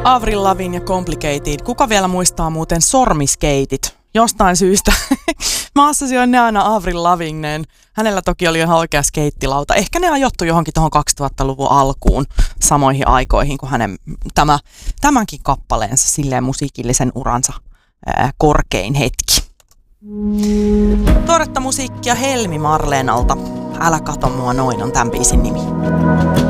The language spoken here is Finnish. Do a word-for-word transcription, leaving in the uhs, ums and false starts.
Avril Lavigne ja Complicated. Kuka vielä muistaa muuten sormiskeitit? Jostain syystä. Mä assosioin ne aina Avril Lavigneen. Hänellä toki oli ihan oikea skeittilauta. Ehkä ne ajoittu johonkin tuohon kaksituhattaluvun alkuun samoihin aikoihin kuin hänen tämä, tämänkin kappaleensa, silleen musiikillisen uransa ää, korkein hetki. Tuoretta musiikkia Helmi Marleenalta. Älä kato mua noin on tämän biisin nimi.